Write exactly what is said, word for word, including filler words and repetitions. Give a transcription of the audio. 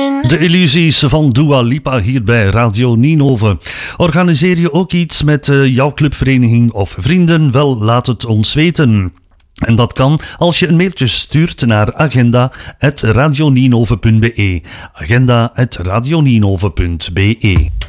De illusies van Dua Lipa hier bij Radio Ninove. Organiseer je ook iets met uh, jouw clubvereniging of vrienden? Wel, laat het ons weten. En dat kan als je een mailtje stuurt naar agenda at radioninove punt be. agenda at radioninove punt be.